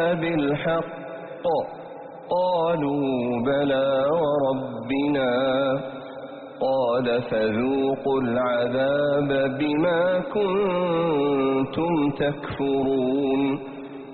بالحق قالوا بلى وربنا قال فذوقوا العذاب بما كنتم تكفرون